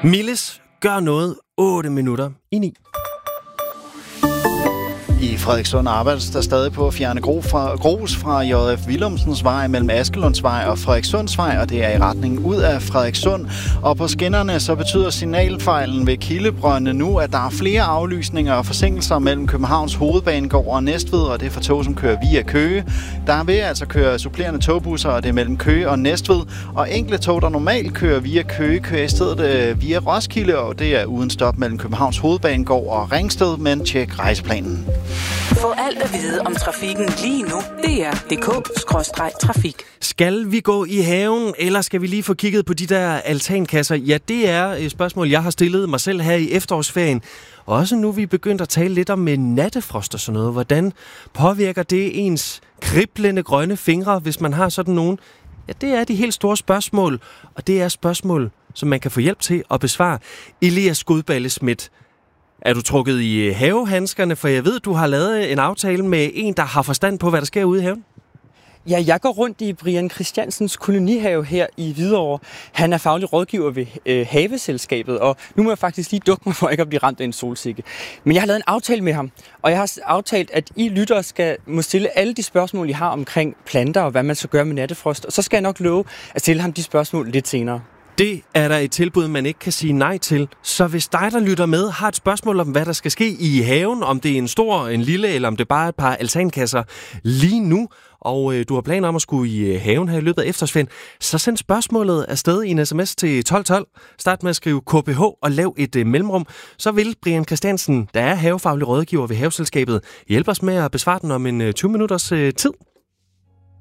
Milles gør noget 8 minutter i 9. I Frederikssund arbejdes der stadig på at fjerne grus fra J.F. Willumsens vej mellem Askelundsvej og Frederikssundsvej, og det er i retning ud af Frederikssund. Og på skinnerne så betyder signalfejlen ved Kildebrønde nu, at der er flere aflysninger og forsinkelser mellem Københavns Hovedbanegård og Næstved, og det er for tog, som kører via Køge. Der vil altså køre supplerende togbusser, og det er mellem Køge og Næstved. Og enkelte tog, der normalt kører via Køge, kører i stedet via Roskilde, og det er uden stop mellem Københavns Hovedbanegård og Ringsted, men tjek rejseplanen. Få alt at vide om trafikken lige nu. DR.dk/trafik. Skal vi gå i haven, eller skal vi lige få kigget på de der altankasser? Ja, det er et spørgsmål, jeg har stillet mig selv her i efterårsferien. Også nu vi er begyndt at tale lidt om med nattefrost og sådan noget. Hvordan påvirker det ens kriblende grønne fingre, hvis man har sådan nogen? Ja, det er de helt store spørgsmål, og det er spørgsmål, som man kan få hjælp til at besvare. Elias Godballe Schmidt, er du trukket i havehandskerne? For jeg ved, du har lavet en aftale med en, der har forstand på, hvad der sker ude i haven. Ja, jeg går rundt i Brian Christiansens kolonihave her i Hvidovre. Han er faglig rådgiver ved Haveselskabet, og nu må jeg faktisk lige dukke mig for ikke at blive ramt af en solsikke. Men jeg har lavet en aftale med ham, og jeg har aftalt, at I lyttere må stille alle de spørgsmål, I har omkring planter og hvad man skal gøre med nattefrost. Og så skal jeg nok love at stille ham de spørgsmål lidt senere. Det er der et tilbud, man ikke kan sige nej til. Så hvis dig, der lytter med, har et spørgsmål om, hvad der skal ske i haven, om det er en stor, en lille, eller om det er bare et par altankasser lige nu, og du har planer om at skulle i haven her i løbet af efterårsferien, så send spørgsmålet afsted i en sms til 1212. Start med at skrive KPH og lav et mellemrum. Så vil Brian Christiansen, der er havefaglig rådgiver ved Haveselskabet, hjælpe os med at besvare den om en 20 minutters tid.